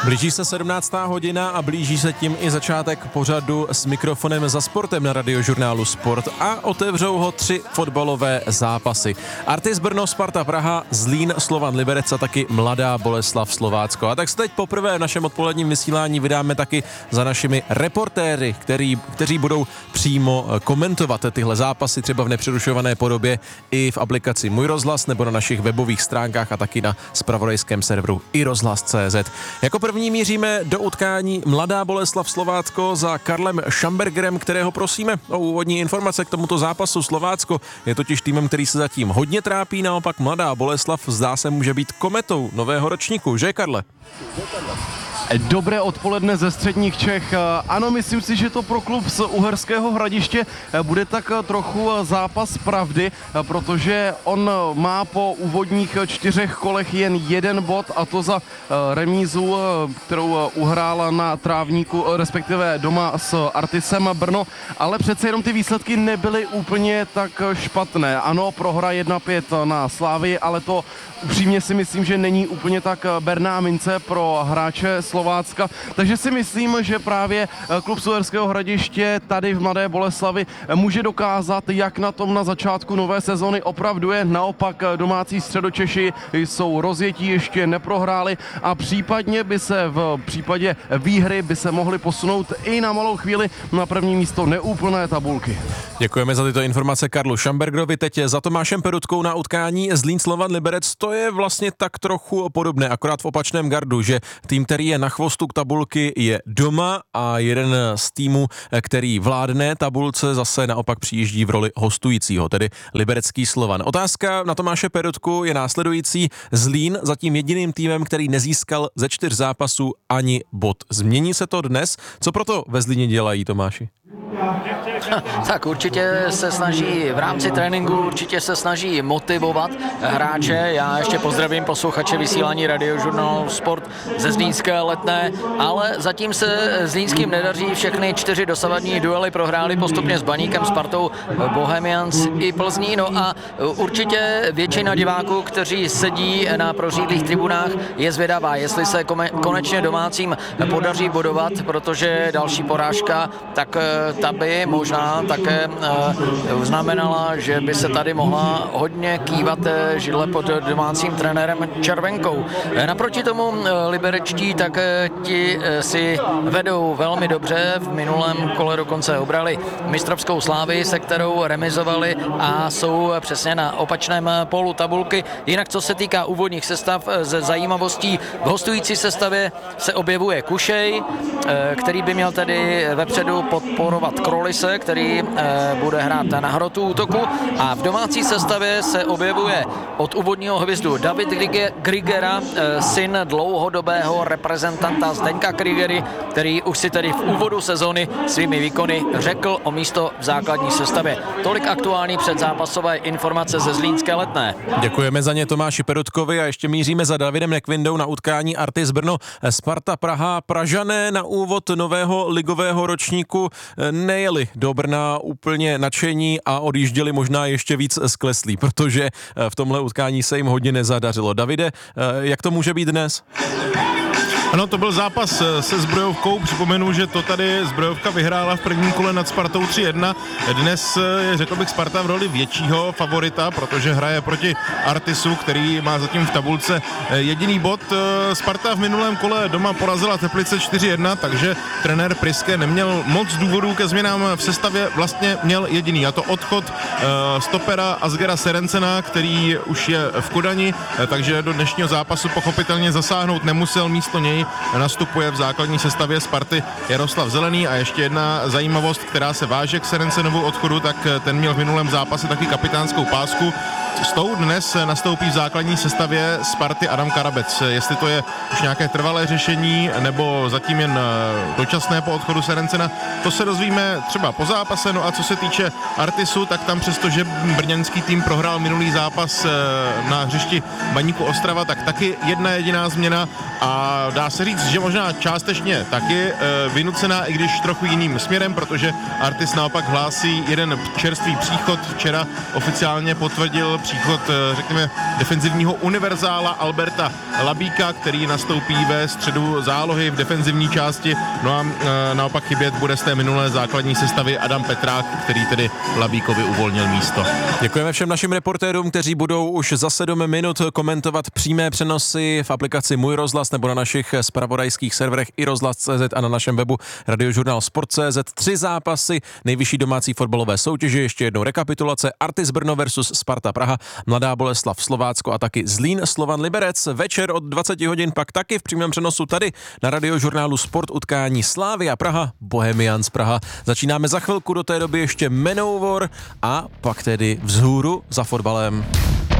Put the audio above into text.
Blíží se 17. hodina a blíží se tím i začátek pořadu s mikrofonem za sportem na Radiožurnálu Sport a otevřou ho 3 fotbalové zápasy. Artis Brno, Sparta Praha, Zlín, Slovan Liberec a taky Mladá Boleslav Slovácko. A tak se teď poprvé v našem odpoledním vysílání vydáme taky za našimi reportéry, kteří budou přímo komentovat tyhle zápasy třeba v nepřerušované podobě i v aplikaci Můj rozhlas nebo na našich webových stránkách a taky na zpravodajském serveru iRozhlas.cz. Jako první míříme do utkání Mladá Boleslav Slovácko za Karlem Schambergerem, kterého prosíme o úvodní informace k tomuto zápasu. Slovácko je totiž týmem, který se zatím hodně trápí, naopak Mladá Boleslav zdá se může být kometou nového ročníku, že Karle? Dobré odpoledne ze středních Čech. Ano, myslím si, že to pro klub z Uherského Hradiště bude tak trochu zápas pravdy, protože on má po úvodních 4 kolech jen 1 bod, a to za remízu, kterou uhrál na trávníku, respektive doma s Artisem Brno, ale přece jenom ty výsledky nebyly úplně tak špatné. Ano, prohra 1-5 na Slávii, ale to upřímně si myslím, že není úplně tak berná mince pro hráče Slovácka, takže si myslím, že právě klub z Uherského Hradiště tady v Mladé Boleslavi může dokázat, jak na tom na začátku nové sezony opravdu je. Naopak domácí Středočeši jsou rozjetí, ještě neprohráli a případně by se v případě výhry by se mohli posunout i na malou chvíli na první místo neúplné tabulky. Děkujeme za tyto informace Karlu Schambergerovi. Teď za Tomášem Perutkou na utkání Zlín Slovan Liberec. To je vlastně tak trochu podobné, akorát v opačném gardu, že tým, který je na chvostu tabulky, je doma a jeden z týmů, který vládne tabulce, zase naopak přijíždí v roli hostujícího, tedy liberecký Slovan. Otázka na Tomáše Perutku je následující. Zlín zatím jediným týmem, který nezískal ze 4 zápasů ani bod. Změní se to dnes? Co proto ve Zlíně dělají, Tomáši? Tak určitě se snaží v rámci tréninku, určitě se snaží motivovat hráče. Já ještě pozdravím posluchače vysílání Radiožurnálu Sport ze Zlínské Letné, ale zatím se zlínským nedaří. Všechny 4 dosavadní duely prohráli postupně s Baníkem, Spartou, Bohemians i Plzní. No a určitě většina diváků, kteří sedí na prořídlých tribunách, je zvědavá, jestli se konečně domácím podaří bodovat, protože další porážka, tak ta by možná také znamenala, že by se tady mohla hodně kývat židle pod domácím trenérem Červenkou. Naproti tomu liberečtí, tak ti si vedou velmi dobře. V minulém kole dokonce obrali mistrovskou Slávii, se kterou remizovali a jsou přesně na opačném pólu tabulky. Jinak co se týká úvodních sestav, ze zajímavostí v hostující sestavě se objevuje Kušej, který by měl tedy vepředu podporovat Krolise, který bude hrát na hrotu útoku, a v domácí sestavě se objevuje od úvodního hvězdu David Grigera, syn dlouhodobého reprezentanta Zdeňka Grigery, který už si tedy v úvodu sezony svými výkony řekl o místo v základní sestavě. Tolik aktuální předzápasové informace ze Zlínské Letné. Děkujeme za ně Tomáši Perutkovi a ještě míříme za Davidem Nekvindou na utkání Artis Brno Sparta Praha. Pražané na úvod nového ligového ročníku nejeli do Brna úplně nadšení a odjížděli možná ještě víc skleslí, protože v tomhle utkání se jim hodně nezadařilo. Davide, jak to může být dnes? Ano, to byl zápas se Zbrojovkou. Připomenu, že to tady Zbrojovka vyhrála v prvním kole nad Spartou 3-1. Dnes je, řekl bych, Sparta v roli většího favorita, protože hraje proti Artisu, který má zatím v tabulce jediný bod. Sparta v minulém kole doma porazila Teplice 4-1, takže trenér Priske neměl moc důvodů ke změnám v sestavě, vlastně měl jediný, a to odchod stopera Asgera Serencena, který už je v Kodani, takže do dnešního zápasu pochopitelně zasáhnout nemusel. Místo něj nastupuje v základní sestavě Sparty Jaroslav Zelený. A ještě jedna zajímavost, která se váže k Serencenovu odchodu, tak ten měl v minulém zápase taky kapitánskou pásku. S tou dnes nastoupí v základní sestavě Sparty Adam Karabec. Jestli to je už nějaké trvalé řešení nebo zatím jen dočasné po odchodu Serencena, to se dozvíme třeba po zápase. No a co se týče Artisu, tak tam přestože brněnský tým prohrál minulý zápas na hřišti Baníku Ostrava, tak taky jedna jediná změna a dá dá se říct, že možná částečně taky vynucená, i když trochu jiným směrem, protože Artis naopak hlásí jeden čerstvý příchod. Včera oficiálně potvrdil příchod, řekněme, defenzivního univerzála Alberta Labíka, který nastoupí ve středu zálohy v defenzivní části. No a naopak chybět bude z té minulé základní sestavy Adam Petrák, který tedy Labíkovi uvolnil místo. Děkujeme všem našim reportérům, kteří budou už za 7 minut komentovat přímé přenosy v aplikaci Můj rozhlas nebo na našich zpravodajských serverech i rozhlas.cz a na našem webu Radiožurnál Sport.cz. 3 zápasy nejvyšší domácí fotbalové soutěže, ještě jednou rekapitulace: Artis Brno versus Sparta Praha, Mladá Boleslav Slovácko a taky Zlín Slovan Liberec. Večer od 20 hodin pak taky v přímém přenosu tady na Radiožurnálu Sport utkání Slavia Praha, Bohemians Praha. Začínáme za chvilku, do té doby ještě Manowar a pak tedy vzhůru za fotbalem.